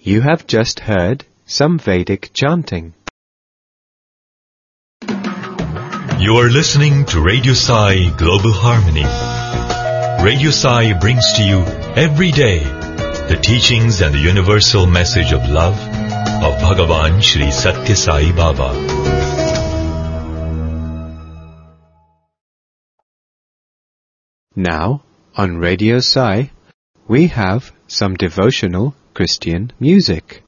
You have just heard some Vedic chanting. You are listening to Radio Sai Global Harmony. Radio Sai brings to you every day the teachings and the universal message of love of Bhagavan Shri Satya Sai Baba. Now, on Radio Sai, we have some devotional Christian music.